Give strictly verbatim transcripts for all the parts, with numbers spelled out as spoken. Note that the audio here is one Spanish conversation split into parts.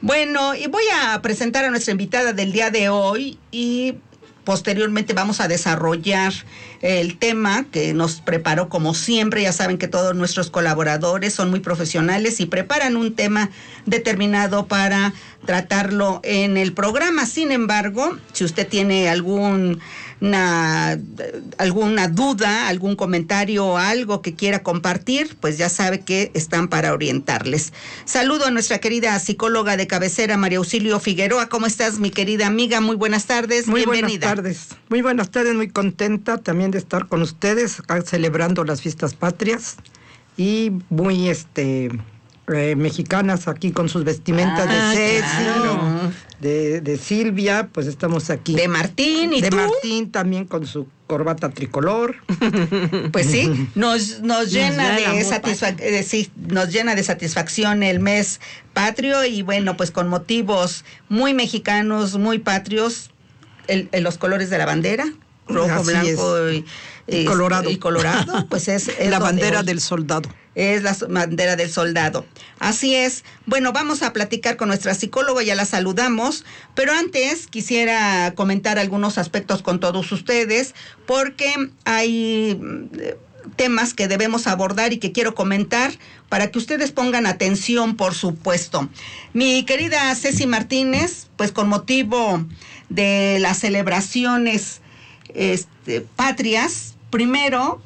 Bueno, y voy a presentar a nuestra invitada del día de hoy y posteriormente vamos a desarrollar el tema que nos preparó como siempre. Ya saben que todos nuestros colaboradores son muy profesionales y preparan un tema determinado para tratarlo en el programa. Sin embargo, si usted tiene algún Una, alguna duda, algún comentario o algo que quiera compartir, pues ya sabe que están para orientarles. Saludo a nuestra querida psicóloga de cabecera, María Auxilio Figueroa. ¿Cómo estás, mi querida amiga? Muy buenas tardes, muy bienvenida. Buenas tardes, muy buenas tardes, muy contenta también de estar con ustedes, acá celebrando las fiestas patrias y muy este... Eh, mexicanas aquí con sus vestimentas ah, de Ceci, claro. de, de Silvia, pues estamos aquí. De Martín y de tú. Martín también con su corbata tricolor. Pues sí, nos, nos llena nos de satisfac- de, sí, nos llena de satisfacción el mes patrio y bueno, pues con motivos muy mexicanos, muy patrios, el, el, los colores de la bandera, rojo, así blanco y, y, y colorado. Y colorado, pues es, es la bandera del soldado. Es la bandera del soldado. Así es. Bueno, vamos a platicar con nuestra psicóloga, ya la saludamos, pero antes quisiera comentar algunos aspectos con todos ustedes, porque hay temas que debemos abordar y que quiero comentar para que ustedes pongan atención, por supuesto. Mi querida Ceci Martínez, pues con motivo de las celebraciones este, patrias, primero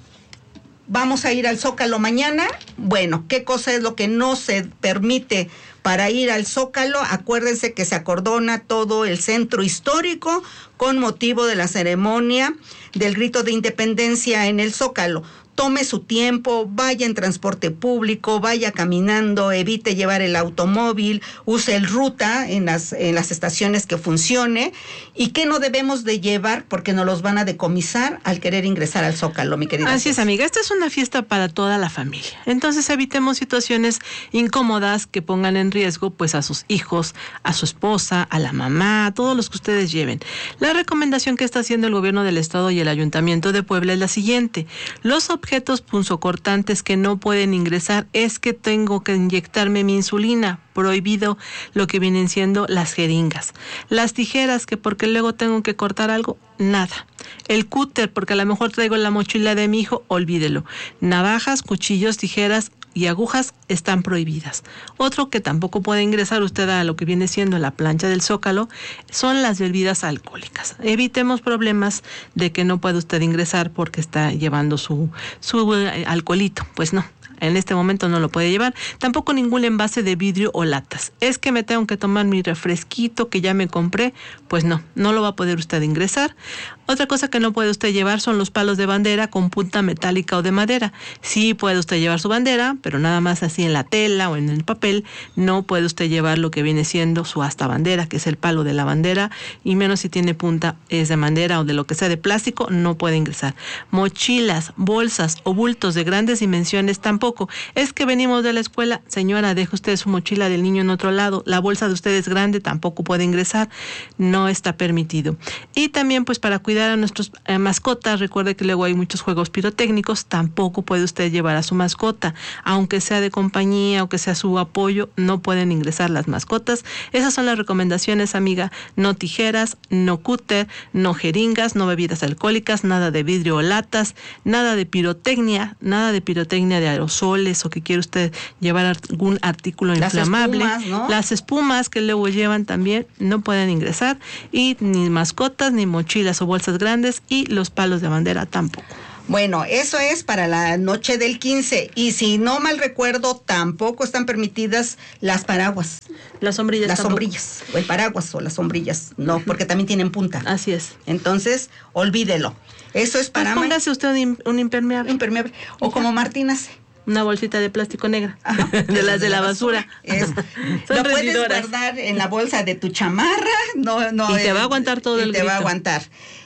vamos a ir al Zócalo mañana. Bueno, ¿qué cosa es lo que no se permite para ir al Zócalo? Acuérdense que se acordona todo el centro histórico con motivo de la ceremonia del grito de independencia en el Zócalo. Tome su tiempo, vaya en transporte público, vaya caminando, evite llevar el automóvil, use el ruta en las, en las estaciones que funcione. ¿Y qué no debemos de llevar? Porque nos los van a decomisar al querer ingresar al Zócalo, mi querida. Así es, amiga. Esta es una fiesta para toda la familia. Entonces evitemos situaciones incómodas que pongan en riesgo pues a sus hijos, a su esposa, a la mamá, a todos los que ustedes lleven. La recomendación que está haciendo el gobierno del estado y el ayuntamiento de Puebla es la siguiente. Los objetos punzocortantes que no pueden ingresar es que tengo que inyectarme mi insulina. Prohibido lo que vienen siendo las jeringas. Las tijeras, que porque luego tengo que cortar algo, nada. El cúter, porque a lo mejor traigo la mochila de mi hijo, olvídelo. Navajas, cuchillos, tijeras y agujas están prohibidas. Otro que tampoco puede ingresar usted a lo que viene siendo la plancha del Zócalo son las bebidas alcohólicas. Evitemos problemas de que no puede usted ingresar porque está llevando su, su eh, alcoholito. Pues no. En este momento no lo puede llevar. Tampoco ningún envase de vidrio o latas. Es que me tengo que tomar mi refresquito que ya me compré. Pues no, no lo va a poder usted ingresar. Otra cosa que no puede usted llevar son los palos de bandera con punta metálica o de madera. Sí puede usted llevar su bandera, pero nada más así en la tela o en el papel. No puede usted llevar lo que viene siendo su asta bandera, que es el palo de la bandera, y menos si tiene punta es de madera o de lo que sea de plástico, no puede ingresar. Mochilas, bolsas o bultos de grandes dimensiones tampoco. Es que venimos de la escuela, señora, deje usted su mochila del niño en otro lado, la bolsa de usted es grande, tampoco puede ingresar, no está permitido. Y también pues para cuidar a nuestras eh, mascotas, recuerde que luego hay muchos juegos pirotécnicos, tampoco puede usted llevar a su mascota, aunque sea de compañía o que sea su apoyo, no pueden ingresar las mascotas. Esas son las recomendaciones, amiga. No tijeras, no cúter, no jeringas, no bebidas alcohólicas, nada de vidrio o latas, nada de pirotecnia, nada de pirotecnia de aerosoles o que quiere usted llevar algún artículo las inflamable. Espumas, ¿no? Las espumas que luego llevan también no pueden ingresar, y ni mascotas, ni mochilas o bolsas grandes, y los palos de bandera tampoco. Bueno, eso es para la noche del quince. Y si no mal recuerdo, tampoco están permitidas las paraguas. Las sombrillas. Las tampoco. sombrillas, o el paraguas o las sombrillas. No, porque también tienen punta. Así es. Entonces, olvídelo. Eso es para... Pues póngase usted un, un impermeable. Impermeable. O como Martín hace. Una bolsita de plástico negra. Ajá, de las de la basura. Es, lo puedes guardar en la bolsa de tu chamarra. No, no, y te va a aguantar todo y el te grito. va a aguantar.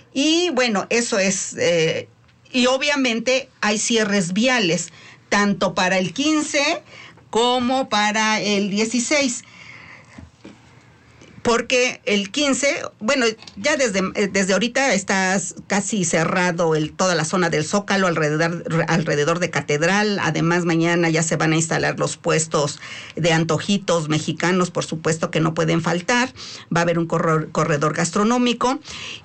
Y bueno, eso es... Eh, y obviamente hay cierres viales, tanto para el quince como para el dieciséis. porque el quince, bueno, ya desde, desde ahorita está casi cerrado el, toda la zona del Zócalo alrededor, alrededor de Catedral. Además, mañana ya se van a instalar los puestos de antojitos mexicanos, por supuesto que no pueden faltar. Va a haber un corredor, corredor gastronómico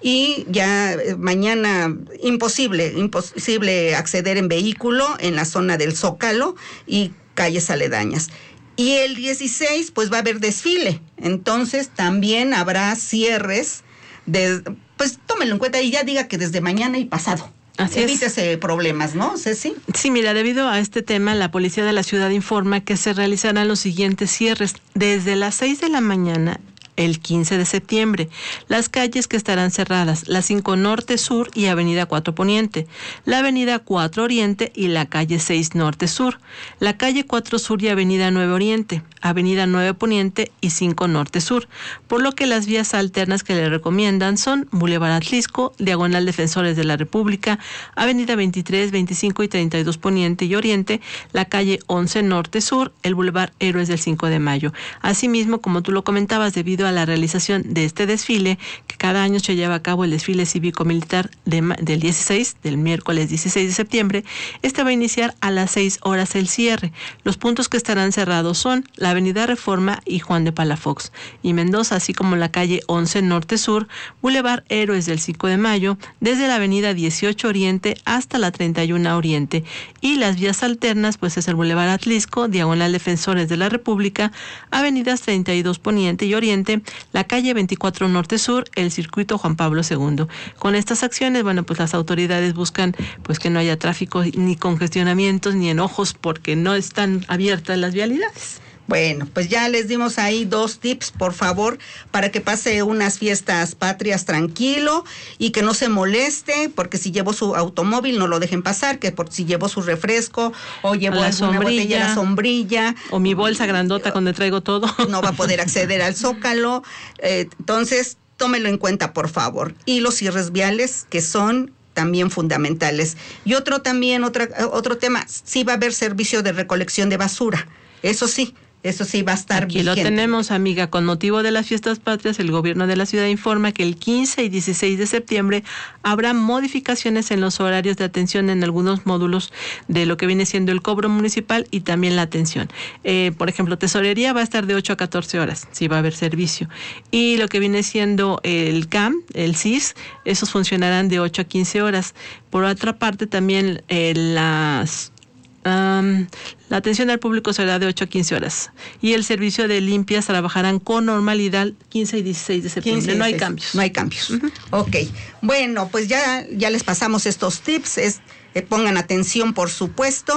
y ya eh, mañana imposible, imposible acceder en vehículo en la zona del Zócalo y calles aledañas. Y el dieciséis, pues va a haber desfile. Entonces también habrá cierres de, pues tómenlo en cuenta y ya diga que desde mañana y pasado. Así Evítese es. problemas, ¿no, Ceci? Sí, mira, debido a este tema, la Policía de la Ciudad informa que se realizarán los siguientes cierres desde las seis de la mañana el quince de septiembre. Las calles que estarán cerradas, la cinco Norte Sur y Avenida cuatro Poniente, la Avenida cuatro Oriente y la calle seis Norte Sur, la calle cuatro Sur y Avenida nueve Oriente, Avenida nueve Poniente y cinco Norte Sur, por lo que las vías alternas que le recomiendan son Boulevard Atlisco, Diagonal Defensores de la República, Avenida veintitrés, veinticinco y treinta y dos Poniente y Oriente, la calle once Norte Sur, el Boulevard Héroes del cinco de Mayo. Asimismo, como tú lo comentabas, debido a la realización de este desfile, que cada año se lleva a cabo el desfile cívico-militar de, del dieciséis, del miércoles dieciséis de septiembre, este va a iniciar a las seis horas el cierre. Los puntos que estarán cerrados son la Avenida Reforma y Juan de Palafox y Mendoza, así como la calle once Norte Sur, Boulevard Héroes del cinco de Mayo, desde la Avenida dieciocho Oriente hasta la treinta y uno Oriente. Y las vías alternas, pues es el Boulevard Atlisco, Diagonal Defensores de la República, Avenidas treinta y dos Poniente y Oriente, la calle veinticuatro Norte Sur, el circuito Juan Pablo segundo. Con estas acciones, bueno, pues las autoridades buscan pues que no haya tráfico, ni congestionamientos, ni enojos, porque no están abiertas las vialidades. Bueno, pues ya les dimos ahí dos tips, por favor, para que pase unas fiestas patrias tranquilo y que no se moleste, porque si llevó su automóvil no lo dejen pasar, que por si llevó su refresco o llevó alguna botella, la sombrilla. O mi bolsa grandota donde traigo todo. No va a poder acceder al Zócalo. Eh, entonces, tómelo en cuenta, por favor. Y los cierres viales, que son también fundamentales. Y otro también, otra, otro tema, sí va a haber servicio de recolección de basura. Eso sí. Eso sí va a estar Aquí vigente. Lo tenemos, amiga. Con motivo de las fiestas patrias, el gobierno de la ciudad informa que el quince y dieciséis de septiembre habrá modificaciones en los horarios de atención en algunos módulos de lo que viene siendo el cobro municipal y también la atención. Eh, por ejemplo, tesorería va a estar de ocho a catorce horas, sí va a haber servicio. Y lo que viene siendo el C A M, el C I S, esos funcionarán de ocho a quince horas. Por otra parte, también eh, las... Um, la atención al público será de ocho a quince horas y el servicio de limpias trabajarán con normalidad quince y dieciséis de septiembre. quince, no hay dieciséis, cambios. No hay cambios. Uh-huh. Ok. Bueno, pues ya, ya les pasamos estos tips. Es, eh, pongan atención, por supuesto,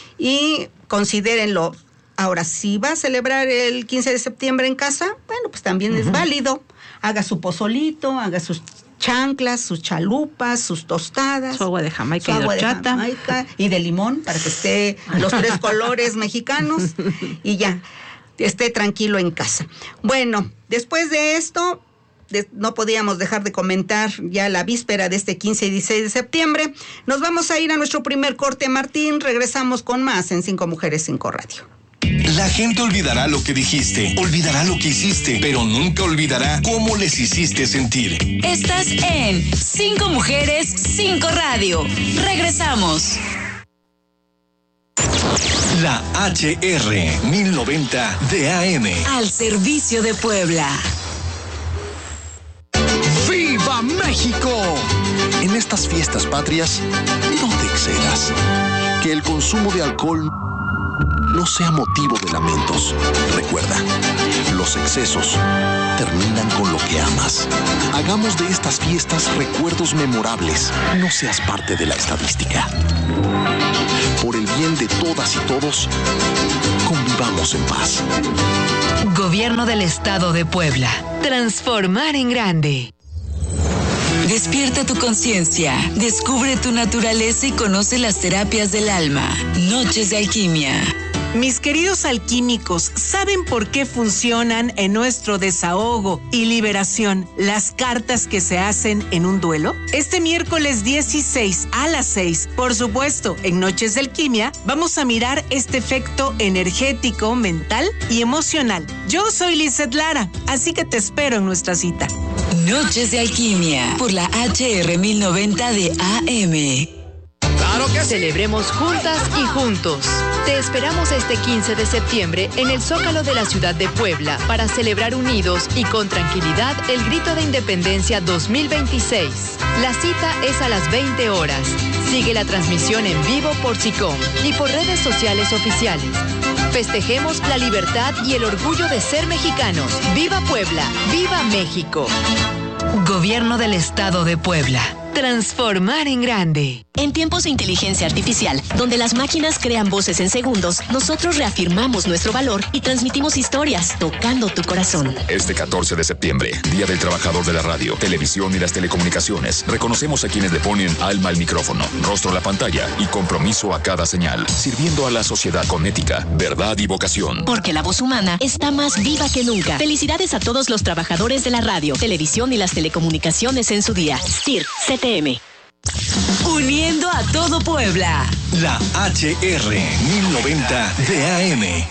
y considérenlo. Ahora, si va a celebrar el quince de septiembre en casa, bueno, pues también uh-huh. es válido. Haga su pozolito, haga sus chanclas, sus chalupas, sus tostadas, su agua de Jamaica y de horchata de Jamaica y de limón para que esté los tres colores mexicanos y ya esté tranquilo en casa. Bueno, después de esto de, no podíamos dejar de comentar ya la víspera de este quince y dieciséis de septiembre. Nos vamos a ir a nuestro primer corte, Martín. Regresamos con más en Cinco Mujeres, Cinco Radio. La gente olvidará lo que dijiste, olvidará lo que hiciste, pero nunca olvidará cómo les hiciste sentir. Estás en Cinco Mujeres, Cinco Radio. Regresamos. La H R mil noventa de A M. Al servicio de Puebla. ¡Viva México! En estas fiestas patrias, no te excedas. Que el consumo de alcohol no sea motivo de lamentos. Recuerda, los excesos terminan con lo que amas. Hagamos de estas fiestas recuerdos memorables. No seas parte de la estadística. Por el bien de todas y todos, convivamos en paz. Gobierno del Estado de Puebla. Transformar en grande. Despierta tu conciencia, descubre tu naturaleza y conoce las terapias del alma. Noches de alquimia. Mis queridos alquímicos, ¿saben por qué funcionan en nuestro desahogo y liberación las cartas que se hacen en un duelo? Este miércoles dieciséis a las seis, por supuesto, en Noches de Alquimia, vamos a mirar este efecto energético, mental y emocional. Yo soy Lizeth Lara, así que te espero en nuestra cita. Noches de Alquimia, por la H R mil noventa de A M. ¡Claro que sí! Celebremos juntas y juntos. Te esperamos este quince de septiembre en el Zócalo de la ciudad de Puebla para celebrar unidos y con tranquilidad el Grito de Independencia dos mil veintiséis. La cita es a las veinte horas. Sigue la transmisión en vivo por SICOM y por redes sociales oficiales. Festejemos la libertad y el orgullo de ser mexicanos. ¡Viva Puebla! ¡Viva México! Gobierno del Estado de Puebla. Transformar en grande. En tiempos de inteligencia artificial, donde las máquinas crean voces en segundos, nosotros reafirmamos nuestro valor y transmitimos historias tocando tu corazón. Este catorce de septiembre, Día del Trabajador de la Radio, Televisión y las Telecomunicaciones, reconocemos a quienes le ponen alma al micrófono, rostro a la pantalla y compromiso a cada señal, sirviendo a la sociedad con ética, verdad y vocación. Porque la voz humana está más viva que nunca. Felicidades a todos los trabajadores de la radio, televisión y las telecomunicaciones en su día. S T I R, C T M. Uniendo a todo Puebla. La H R mil noventa de A M.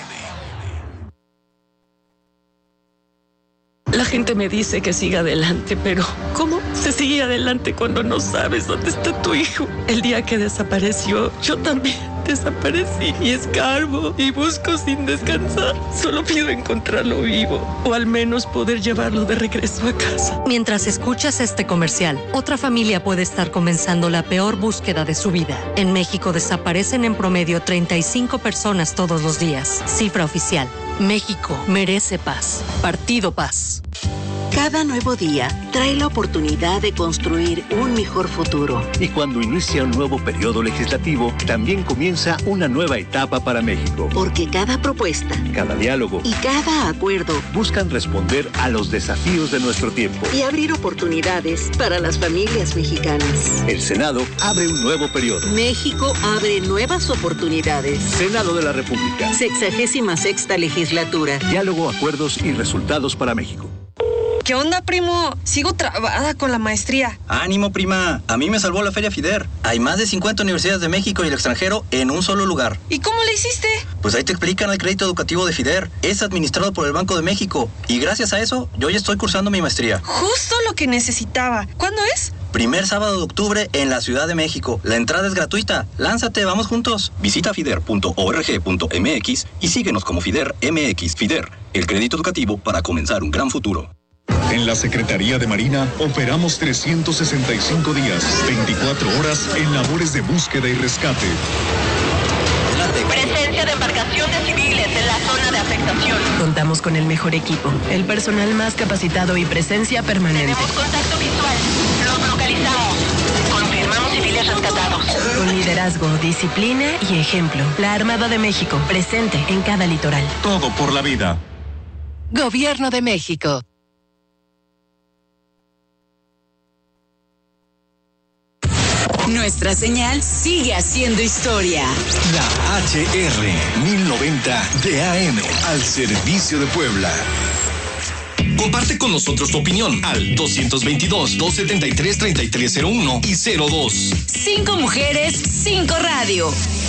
La gente me dice que siga adelante, pero ¿cómo se sigue adelante cuando no sabes dónde está tu hijo? El día que desapareció, yo también desaparecí y escarbo y busco sin descansar. Solo pido encontrarlo vivo o al menos poder llevarlo de regreso a casa. Mientras escuchas este comercial, otra familia puede estar comenzando la peor búsqueda de su vida. En México desaparecen en promedio treinta y cinco personas todos los días. Cifra oficial. México merece paz. Partido Paz. Cada nuevo día trae la oportunidad de construir un mejor futuro. Y cuando inicia un nuevo periodo legislativo, también comienza una nueva etapa para México. Porque cada propuesta, cada diálogo y cada acuerdo buscan responder a los desafíos de nuestro tiempo y abrir oportunidades para las familias mexicanas. El Senado abre un nuevo periodo. México abre nuevas oportunidades. Senado de la República. Sexagésima sexta legislatura. Diálogo, acuerdos y resultados para México. ¿Qué onda, primo? Sigo trabada con la maestría. ¡Ánimo, prima! A mí me salvó la Feria FIDER. Hay más de cincuenta universidades de México y el extranjero en un solo lugar. ¿Y cómo le hiciste? Pues ahí te explican el crédito educativo de FIDER. Es administrado por el Banco de México. Y gracias a eso, yo ya estoy cursando mi maestría. Justo lo que necesitaba. ¿Cuándo es? Primer sábado de octubre en la Ciudad de México. La entrada es gratuita. Lánzate, vamos juntos. Visita fider punto org punto m x y síguenos como FIDER M X. FIDER, el crédito educativo para comenzar un gran futuro. En la Secretaría de Marina operamos trescientos sesenta y cinco días, veinticuatro horas en labores de búsqueda y rescate. Presencia de embarcaciones civiles en la zona de afectación. Contamos con el mejor equipo, el personal más capacitado y presencia permanente. Tenemos contacto visual. Los localizamos. Confirmamos civiles rescatados. Con liderazgo, disciplina y ejemplo. La Armada de México, presente en cada litoral. Todo por la vida. Gobierno de México. Nuestra señal sigue haciendo historia. La H R mil noventa de A M, al servicio de Puebla. Comparte con nosotros tu opinión al dos veintidós, dos setenta y tres, treinta y tres cero uno y cero dos. Cinco mujeres, cinco radio.